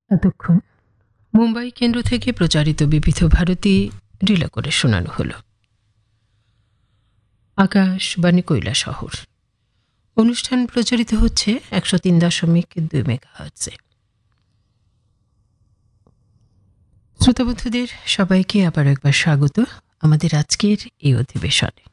এতক্ষণ মুম্বাই কেন্দ্র থেকে প্রচারিত বিবিধ ভারতী রিলে করে শোনানো হলো। আকাশবাণী কৈলাসহর। অনুষ্ঠান প্রচারিত হচ্ছে 103.2 মেগাহার্টজে। শ্রোতাবন্ধুদের সবাইকে আবার একবার স্বাগত আমাদের আজকের এই অধিবেশনে।